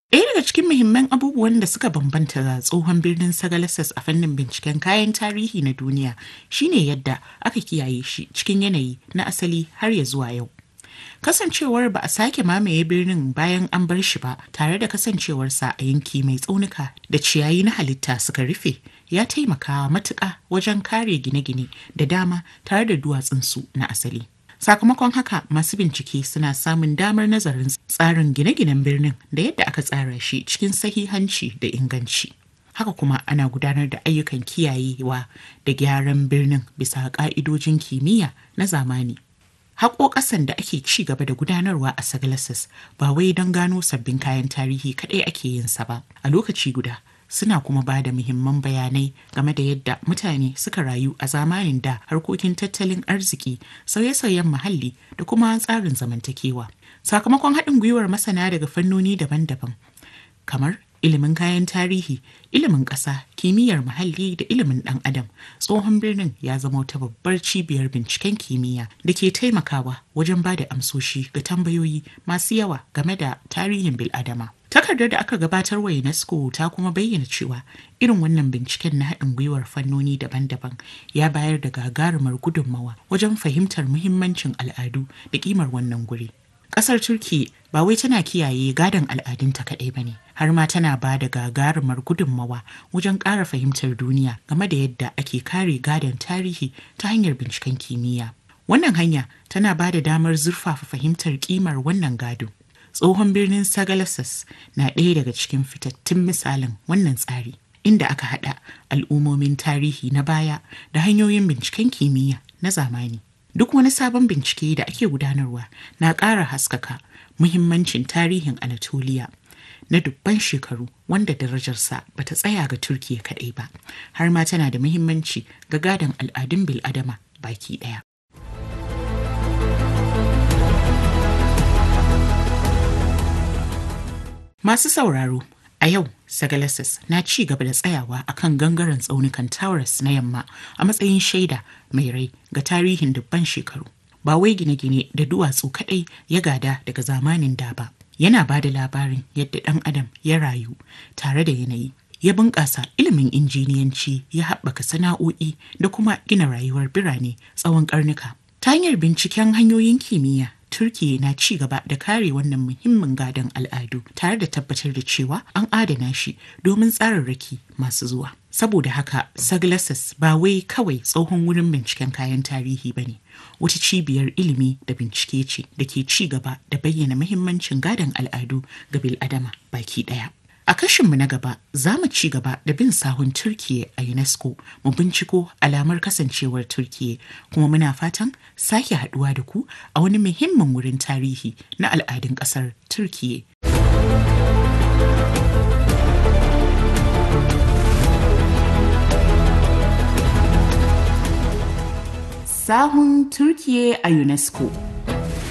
Ɗaya daga cikin muhimman abubuwan da suka bambanta da tsohon birnin Sagalassas a fannin binciken kayan tarihi na duniya shine yadda aka kiyaye shi cikin yanayi na asali har ya zuwa yau. Kasancewar ba a sake mamaye birnin bayan an bar shi ba tare da kasancewarsa a yanki mai tsaunuka da ciyayi na halitta suka rufe ya taimaka matuƙa wajen kare gine-gine da dama tare da duwatsunsu na asali. Sakamakon haka masu bincike suna samun damar nazarin tsarin gine-ginen birnin da yadda aka tsara shi cikin sahihanci da inganci. Haka kuma ana gudanar da ayyukan kiyayewa da gyaran birnin bisa ƙa'idojin kimiyya na zamani. Haƙo ƙasan da ake ci gaba da gudanarwa a Sagalassas ba wai don gano sabbin kayan tarihi kaɗai ake yin sa ba. A lokaci guda suna kuma ba da muhimman bayanai game da yadda mutane suka rayu a zamanin da harkokin tattalin arziki, sauye-sauyen muhalli da kuma tsarin zamantakewa. Sakamakon haɗin gwiwar masana daga fannoni daban-daban kamar ilimin kayan tarihi, ilimin ƙasa, kimiyyar muhalli da ilimin ɗan adam, tsohon birnin ya zama wata babbar cibiyar binciken kimiyya da ke taimakawa wajen ba da amsoshi ga tambayoyi masu yawa game da tarihin bil'adama. Takardar da aka gabatar wa UNESCO ta kuma bayyana cewa irin wannan binciken na haɗin gwiwar fannoni daban-daban ya bayar da gagarumar gudunmawa wajen fahimtar muhimmancin al'adu da ƙimar wannan guri. Ƙasar Turki ba wai tana kiyaye gadon al'adunta kaɗai ba ne, har ma tana ba da gagarumar gudunmawa wajen ƙara fahimtar duniya game da yadda ake kare gadon tarihi ta hanyar binciken kimiyya. Wannan hanya tana ba da damar zurfafa fahimtar ƙimar wannan gado. Tsohon birnin Sagalassas na ɗaya daga cikin fitattun misalin wannan tsari, inda aka haɗa al'ummomin tarihi na baya da hanyoyin binciken kimiyya na zamani. Duk wani sabon bincike da ake gudanarwa na ƙara haskaka muhimmancin tarihin Anatoliya na dubban shekaru wanda darajarsa ba ta tsaya ga Turkiya kaɗai ba, har ma tana da muhimmanci ga gadon al'adun bil'adama baki ɗaya. Masu sauraro, a yau Sagalassas na ci gaba da tsayawa a kan gangaren tsaunukan Taurus na yamma a matsayin shaida mai rai ga tarihin dubban shekaru. Ba wai gine-gine da duwatsu kaɗai ya gada daga zamanin da ba. Yana ba da labarin yadda ɗan adam ya rayu tare da yanayi. Ya bunƙasa ilimin injiniyanci, ya haɓaka sana'o'i da kuma gina rayuwar birane tsawon ƙarnuka. Ta hanyar binciken hanyoyin kimiyya, Turkiya na ci gaba da kare wannan muhimmin gadon al'adu tare da tabbatar da cewa an adana shi domin tsararraki masu zuwa. Saboda haka, Sagalassas ba wai kawai tsohon wurin binciken kayan tarihi ba ne, wata cibiyar ilimi da bincike ce da ke ci gaba da bayyana muhimmancin gadon al'adu ga bil'adama baki ɗaya. A kashinmu na gaba za mu ci gaba da bin sahun Turkiye a UNESCO mu binciko alamar kasancewar Turkiye kuma muna fatan sake haduwa da ku a wani muhimmin wurin tarihi na al'adun ƙasar Turkiye. Sahun Turkiye a UNESCO.